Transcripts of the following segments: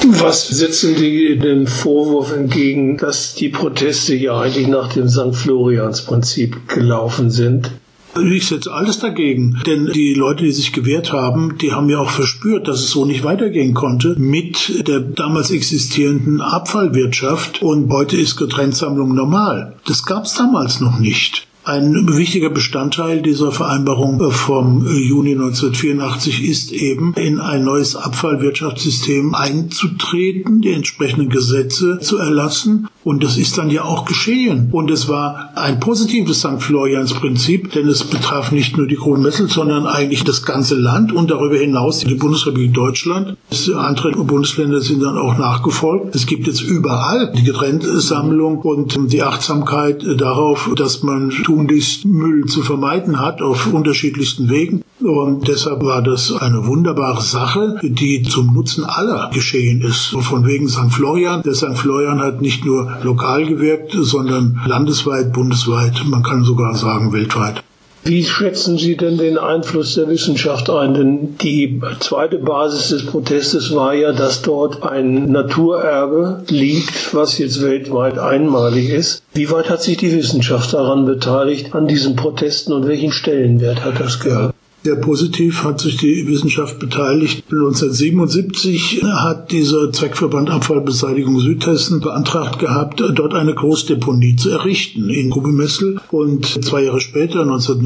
Was setzen die den Vorwurf entgegen, dass die Proteste ja eigentlich nach dem St. Florians-Prinzip gelaufen sind? Ich setze alles dagegen, denn die Leute, die sich gewehrt haben, die haben ja auch verspürt, dass es so nicht weitergehen konnte mit der damals existierenden Abfallwirtschaft, und heute ist Getrenntsammlung normal. Das gab es damals noch nicht. Ein wichtiger Bestandteil dieser Vereinbarung vom Juni 1984 ist eben, in ein neues Abfallwirtschaftssystem einzutreten, die entsprechenden Gesetze zu erlassen. Und das ist dann ja auch geschehen. Und es war ein positives St. Florians-Prinzip, denn es betraf nicht nur die Kron Messel, sondern eigentlich das ganze Land und darüber hinaus die Bundesrepublik Deutschland. Andere Bundesländer sind dann auch nachgefolgt. Es gibt jetzt überall die Getrenntsammlung und die Achtsamkeit darauf, dass man tunlichst Müll zu vermeiden hat auf unterschiedlichsten Wegen. Und deshalb war das eine wunderbare Sache, die zum Nutzen aller geschehen ist. Und von wegen St. Florian. Der St. Florian hat nicht nur lokal gewirkt, sondern landesweit, bundesweit, man kann sogar sagen weltweit. Wie schätzen Sie denn den Einfluss der Wissenschaft ein? Denn die zweite Basis des Protestes war ja, dass dort ein Naturerbe liegt, was jetzt weltweit einmalig ist. Wie weit hat sich die Wissenschaft daran beteiligt, an diesen Protesten, und welchen Stellenwert hat das gehabt? Sehr positiv hat sich die Wissenschaft beteiligt. 1977 hat dieser Zweckverband Abfallbeseitigung Südhessen beantragt gehabt, dort eine Großdeponie zu errichten in Grube-Messel. Und 2 Jahre später,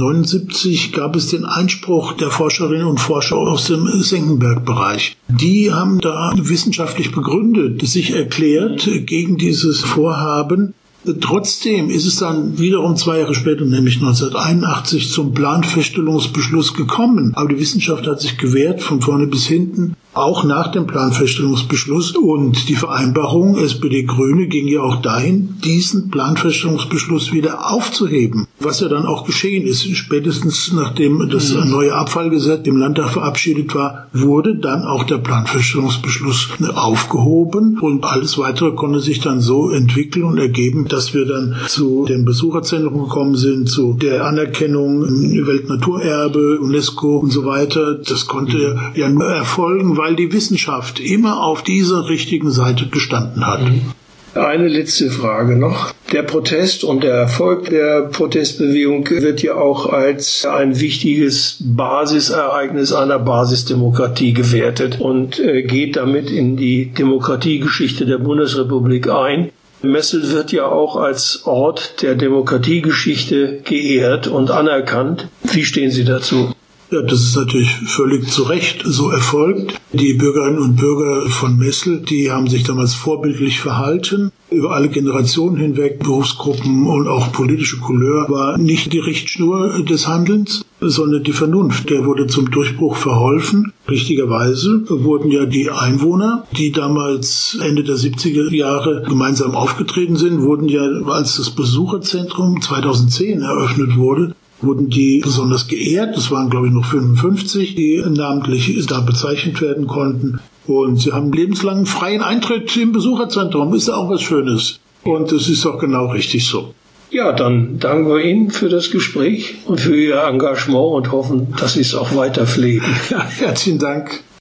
1979, gab es den Einspruch der Forscherinnen und Forscher aus dem Senckenberg-Bereich. Die haben da wissenschaftlich begründet, sich erklärt gegen dieses Vorhaben. Trotzdem ist es dann wiederum 2 Jahre später, nämlich 1981, zum Planfeststellungsbeschluss gekommen. Aber die Wissenschaft hat sich gewehrt, von vorne bis hinten, auch nach dem Planfeststellungsbeschluss. Und die Vereinbarung SPD-Grüne ging ja auch dahin, diesen Planfeststellungsbeschluss wieder aufzuheben. Was ja dann auch geschehen ist. Spätestens nachdem das neue Abfallgesetz im Landtag verabschiedet war, wurde dann auch der Planfeststellungsbeschluss aufgehoben. Und alles Weitere konnte sich dann so entwickeln und ergeben, dass wir dann zu den Besucherzentren gekommen sind, zu der Anerkennung Weltnaturerbe, UNESCO und so weiter. Das konnte ja nur erfolgen, weil die Wissenschaft immer auf dieser richtigen Seite gestanden hat. Eine letzte Frage noch. Der Protest und der Erfolg der Protestbewegung wird ja auch als ein wichtiges Basisereignis einer Basisdemokratie gewertet und geht damit in die Demokratiegeschichte der Bundesrepublik ein. Messel wird ja auch als Ort der Demokratiegeschichte geehrt und anerkannt. Wie stehen Sie dazu? Ja, das ist natürlich völlig zu Recht so erfolgt. Die Bürgerinnen und Bürger von Messel, die haben sich damals vorbildlich verhalten. Über alle Generationen hinweg, Berufsgruppen und auch politische Couleur, war nicht die Richtschnur des Handelns, sondern die Vernunft. Der wurde zum Durchbruch verholfen. Richtigerweise wurden ja die Einwohner, die damals Ende der 70er Jahre gemeinsam aufgetreten sind, wurden ja, als das Besucherzentrum 2010 eröffnet wurde, wurden die besonders geehrt. Das waren, glaube ich, noch 55, die namentlich da bezeichnet werden konnten. Und sie haben lebenslangen freien Eintritt im Besucherzentrum. Ist ja auch was Schönes. Und das ist auch genau richtig so. Ja, dann danken wir Ihnen für das Gespräch und für Ihr Engagement und hoffen, dass Sie es auch weiter pflegen. Ja, herzlichen Dank.